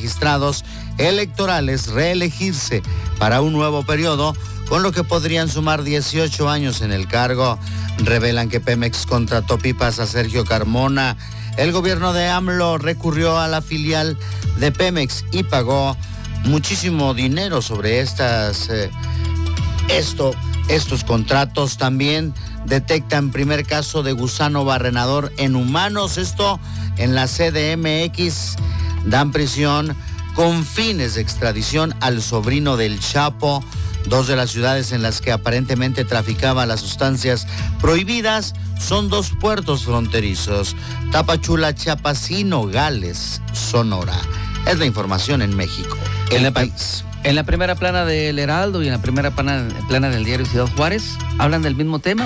magistrados electorales reelegirse para un nuevo periodo, con lo que podrían sumar 18 años en el cargo. Revelan que Pemex contrató pipas a Sergio Carmona. El gobierno de AMLO recurrió a la filial de Pemex y pagó muchísimo dinero sobre estos contratos. También detectan primer caso de gusano barrenador en humanos. Esto en la CDMX. Dan prisión con fines de extradición al sobrino del Chapo. Dos de las ciudades en las que aparentemente traficaba las sustancias prohibidas son dos puertos fronterizos: Tapachula, Chiapas y Nogales, Sonora. Es la información en México, en el país. En la primera plana del Heraldo y en la primera plana del diario Ciudad Juárez hablan del mismo tema.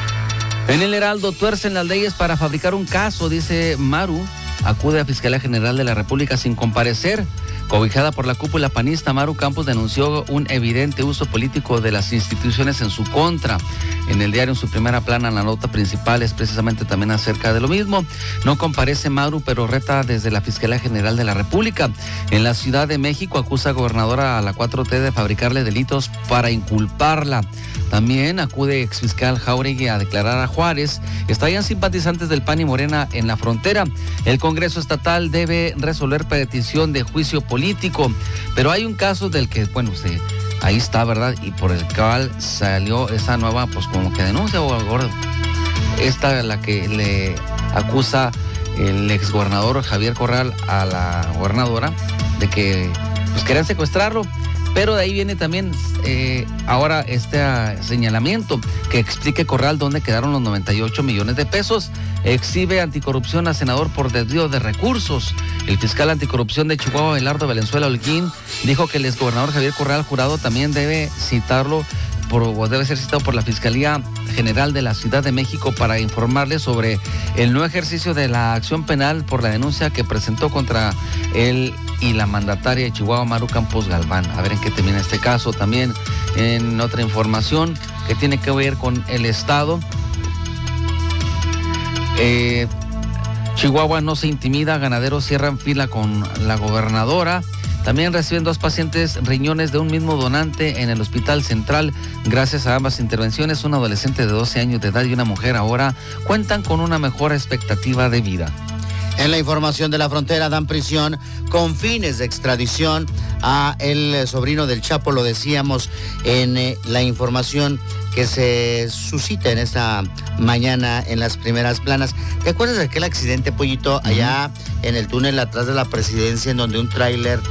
En el Heraldo tuercen las leyes para fabricar un caso, dice Maru. Acude a Fiscalía General de la República sin comparecer. Cobijada por la cúpula panista, Maru Campos denunció un evidente uso político de las instituciones en su contra. En el diario, en su primera plana, la nota principal es precisamente también acerca de lo mismo. No comparece Maru, pero reta desde la Fiscalía General de la República. En la Ciudad de México acusa a gobernadora a la 4T de fabricarle delitos para inculparla. También acude exfiscal Jáuregui a declarar a Juárez. Estallan simpatizantes del PAN y Morena en la frontera. El Congreso Estatal debe resolver petición de juicio político, pero hay un caso del que, ahí está, ¿verdad? Y por el cual salió esa nueva, como que denuncia, o esta la que le acusa el exgobernador Javier Corral a la gobernadora de que querían secuestrarlo. Pero de ahí viene también ahora este señalamiento que explique Corral dónde quedaron los 98 millones de pesos. Exhibe anticorrupción a senador por desvío de recursos. El fiscal anticorrupción de Chihuahua, Belardo Valenzuela Holguín, dijo que el exgobernador Javier Corral Jurado también debe ser citado por la Fiscalía General de la Ciudad de México para informarle sobre el no ejercicio de la acción penal por la denuncia que presentó contra él y la mandataria de Chihuahua, Maru Campos Galván. A ver en qué termina este caso. También en otra información que tiene que ver con el Estado. Chihuahua no se intimida, ganaderos cierran fila con la gobernadora. También reciben 2 pacientes riñones de un mismo donante en el Hospital Central. Gracias a ambas intervenciones, un adolescente de 12 años de edad y una mujer ahora cuentan con una mejor expectativa de vida. En la información de la frontera dan prisión con fines de extradición a el sobrino del Chapo, lo decíamos en la información que se suscita en esta mañana en las primeras planas. ¿Te acuerdas de aquel accidente, Pollito, allá en el túnel atrás de la presidencia, en donde un tráiler,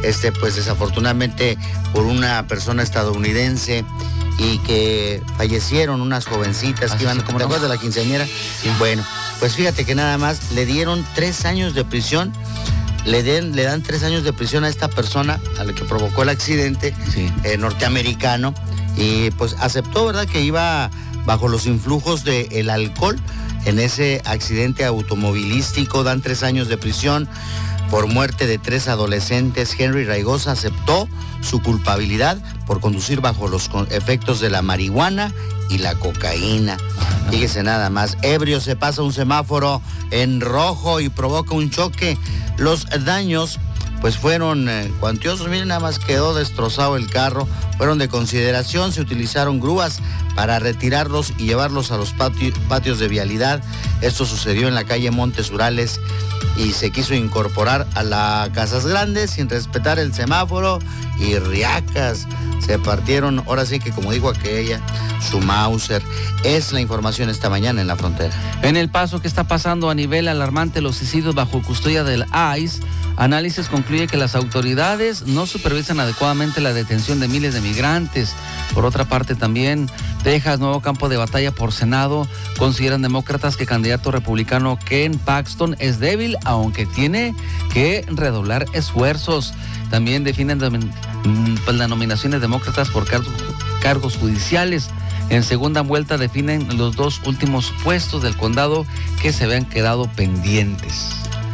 desafortunadamente por una persona estadounidense, y que fallecieron unas jovencitas que iban, ¿cómo te acuerdas de la quinceañera? Sí. Bueno, pues fíjate que nada más le dieron 3 años de prisión. Le dan 3 años de prisión a esta persona, a la que provocó el accidente, sí, norteamericano, y pues aceptó, ¿verdad?, que iba bajo los influjos del alcohol en ese accidente automovilístico. Dan 3 años de prisión por muerte de 3 adolescentes. Henry Raigosa aceptó su culpabilidad por conducir bajo los efectos de la marihuana y la cocaína. Fíjese nada más, ebrio se pasa un semáforo en rojo y provoca un choque. Los daños fueron cuantiosos. Miren, nada más quedó destrozado el carro. Fueron de consideración, se utilizaron grúas para retirarlos y llevarlos a los patios de vialidad. Esto sucedió en la calle Montes Urales y se quiso incorporar a la Casas Grandes sin respetar el semáforo y riacas. Se partieron, ahora sí que como dijo aquella, su Mauser. Es la información esta mañana en la frontera. En El Paso, ¿qué está pasando? A nivel alarmante, los suicidios bajo custodia del ICE. Análisis concluye que las autoridades no supervisan adecuadamente la detención de miles de migrantes. Por otra parte, también Texas, nuevo campo de batalla por Senado. Consideran demócratas que candidato republicano Ken Paxton es débil, aunque tiene que redoblar esfuerzos. También definen las nominaciones demócratas por cargos judiciales. En segunda vuelta definen los 2 últimos puestos del condado que se habían quedado pendientes.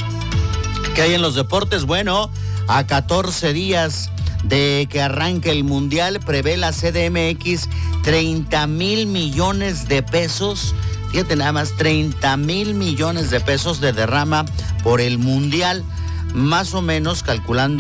¿Qué hay en los deportes? Bueno, a 14 días de que arranque el Mundial, prevé la CDMX 30,000 millones de pesos. Fíjate nada más, 30,000 millones de pesos de derrama por el Mundial, más o menos calculando